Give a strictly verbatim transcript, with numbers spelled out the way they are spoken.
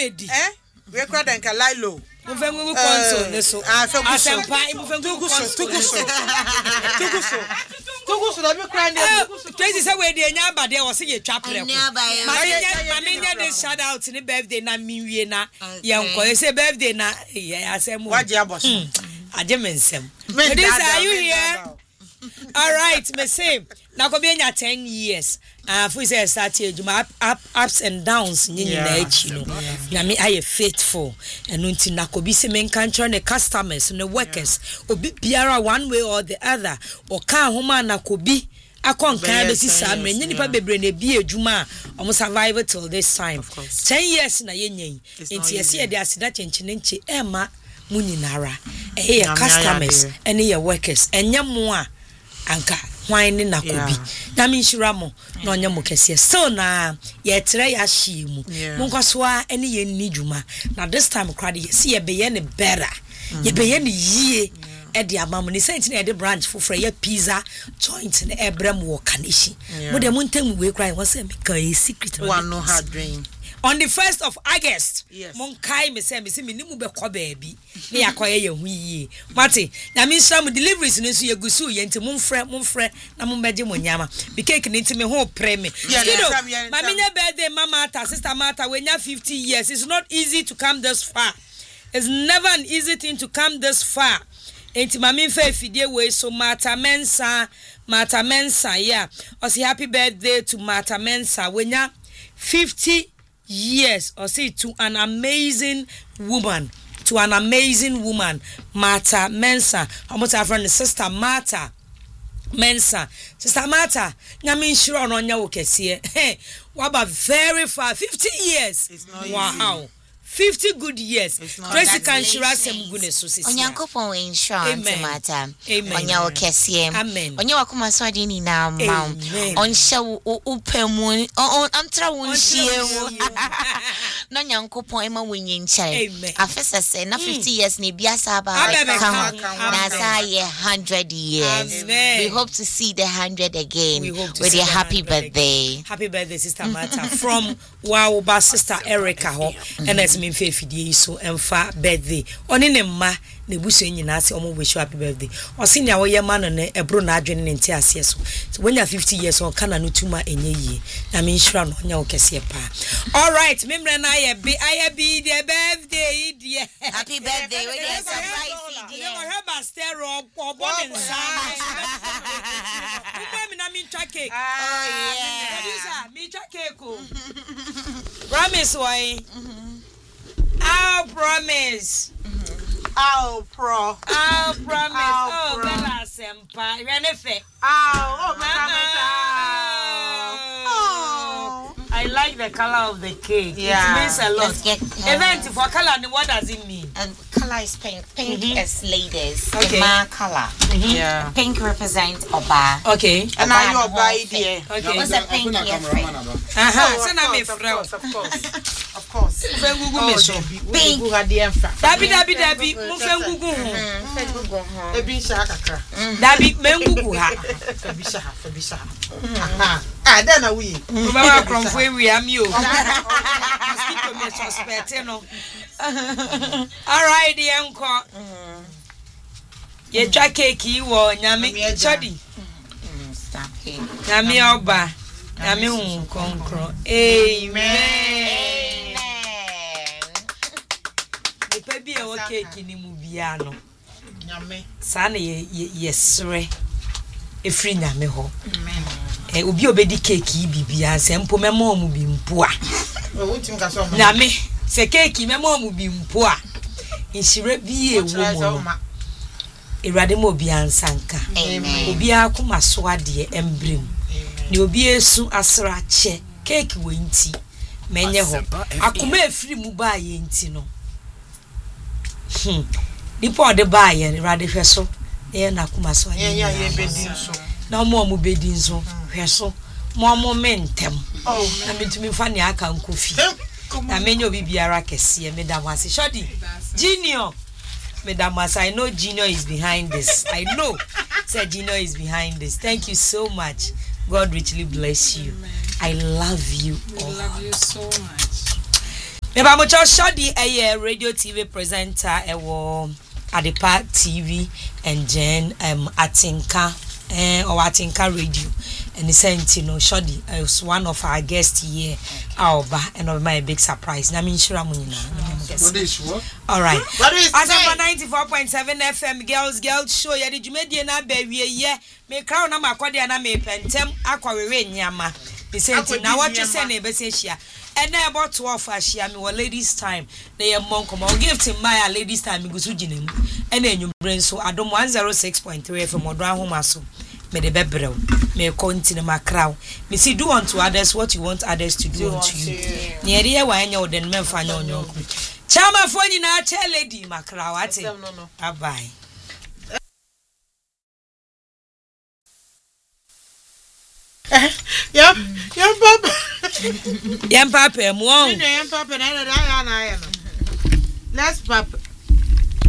medi eh we kra den ka lilo mufengu console neso asempa mufengu console tuguso tuguso tuguso da bi kra ne crazy say we dey nya abade wo se ye twa preko maminya dey shout out ni birthday na miwie na ye nko ye say birthday na ye asem waje aboso aje mensem this are you here all right me say na ko be nya ten years ah for say start ejuma up ups and downs nyinyi na echi no na me I faithful enu nti na ko bi se me kan try ne customers ne workers obi biara one way or the other o kan homa na ko bi akonkan be sisa me nyini pa bebre na bi ejuma omo survive till this time ten years na yenyen nti yesi e de asida chenchene nche e ma munyinara e ye customers ene ye workers enye mo a anka hwan ni nakobi na me nshira mo na onye mo kese so na ye tere ya hye mu monkoso a ene ye ni dwuma na this time crowd ye see ye be ye ne better ye be ye ne yie e de amam ni sent na e de branch for ye pizza joint na ebrem wo kanishi mo de mo ntam we cry won say me ka e secret one no hard dream on the first of August mon kai me say me say me nimu be ko baabi me yakoye ye hu yie mate na me nsham deliveries no so ye gusu ye nti mon frɛ mon frɛ na mon beje mon nyama be cake ni nti me ho pre me skido ma me nya birthday mama ta sister mata we nya fifty years it's not easy to come this far it's never an easy thing to come this far enti ma me fa fidie we so mata mensa mata mensa yeah o say happy birthday to mata mensa we nya fifty years or say to an amazing woman to an amazing woman Martha Mensa almost our friend sister Martha Mensa sister Martha nyame nshiro no nya wo kese eh waba very far fifty years wow fifty good years Tracy can shira sem gune so sisi onyankopon insurance mata onya wo kese onya wakoma so ade ni na ma onhye wo upemu on tra wo nhie wo no nyankopon ema wonye nkyere afesa se na fifty years na biasa ba na say one hundred years we hope to see the one hundred again with your happy birthday happy birthday sister Martha from wow ba sister Erica ho and me fefidie so emfa birthday oni ne mma na buso nyina se omo wish happy birthday o se nya wo ye ma no ne ebro na adwene ne nti ase so so when you fifty years on kana no tuma enye yie na me nsura no nya wo kese pa all right memre na ye be aye be the birthday dear happy birthday we dey surprise dear you have a stare up obo inside kuma me na me twa cake oh yeah producer me twa cake o promise why I'll promise. Mm-hmm. I'll pro. I'll promise. I'll oh, pro. Bella Sempa. Renefe. Oh, oh, oh. I like the color of the cake. Yeah. It means a lot. Event for color, what does it mean? And color is pink. Pink mm-hmm. is ladies. Okay. My color. Mm-hmm. Yeah. Pink represents Oba. Okay. And now you're by dear. Okay. What's a pink here? Uh-huh. So now me friend. Of course. Of course. Google me so. Pink. Dabi dabi dabi. Mo fe Google ho. Fe Google ho. Ebi sha kakra. Dabi me Google ha. Ebi sha, ebi sha. Aha. Ah, then na we. Mo ba wa kronfo ewi am yo. Mosquito me suspect no. All right, the uncle. Ye twa cake wo nyame chodi. Stop cake. Nyame oba. Nyame hu konkro. Amen. The baby e wo cake ni mu bia no. Nyame. Sa na ye yesre. Efri nyame ho. Amen. Eh obi obedi cake bibia sempo memo mu bi mpo a. We wutim ka so. Nyame se cake memo mu bi mpo a. Insire bi e wo mu. Erade mo obi ansanka. Obi akoma so ade embrem. Ni obi esu asra che cake we nti menye ho. Akoma efiri mu ba ye nti no. Hmm. Nipo de ba ye erade hweso. E na akoma so ade. Ye ye bedi nso. Na mo mo bedi nso hweso. Mo mo mentem. Oh, na mitumi fa ne aka nkofi. Na menye obi biara kese me da wase. Shodi. Junior. Madam Mas, I know Gino is behind this. I know. Sir Gino is behind this. Thank you so much. God richly bless you. Amen. I love you. We all. love you so much. Me ba mo cho Shodi a radio T V presenter e wo Adepa T V and Jen um Atinka eh or Atinka radio. And he sent, you know, Shodi was one of our guests here, Alba, and of my big surprise. I mean, sure, I'm what is what? All right. What is it? ninety-four point seven F M, girls, girls, show ya. Did you make the na baby? Yeah, me crown am aqua and I may pentem aqua yama. He said, now what you say, neighbor says, and I about to offer she am your ladies' time. They are monk, I'll give him my ladies' time because you and then you bring so I don't one zero six point three from Modern Home. Me de bebrel me continue my crown me see do unto others what you want others to do unto you near here wa anya oden me fa nya onyo chama fo nyina che lady makra wate bye bye yep yep papa yep papa mo yep papa na na na na let's papa